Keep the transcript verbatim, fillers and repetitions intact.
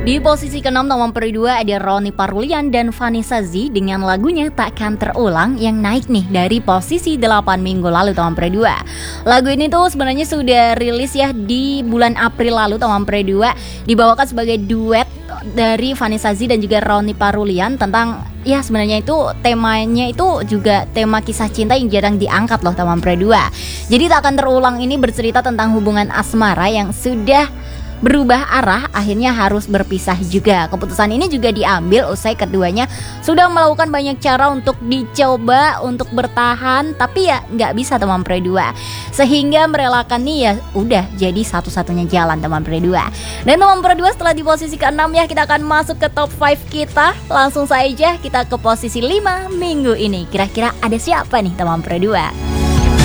Di posisi keenam nomor dua ada Ronny Parulian dan Vanessa Z dengan lagunya Takkan Terulang yang naik nih dari posisi delapan minggu lalu nomor dua. Lagu ini tuh sebenarnya sudah rilis ya di bulan April lalu nomor dua, dibawakan sebagai duet dari Vanessa Z dan juga Ronny Parulian tentang ya sebenarnya itu temanya itu juga tema kisah cinta yang jarang diangkat loh nomor dua. Jadi Takkan Terulang ini bercerita tentang hubungan asmara yang sudah berubah arah, akhirnya harus berpisah juga. Keputusan ini juga diambil usai keduanya sudah melakukan banyak cara untuk dicoba untuk bertahan, tapi ya nggak bisa teman dua, sehingga merelakan nih ya udah jadi satu-satunya jalan teman dua. Dan teman dua setelah di posisi keenam ya, kita akan masuk ke top lima kita. Langsung saja kita ke posisi lima minggu ini. Kira-kira ada siapa nih teman dua?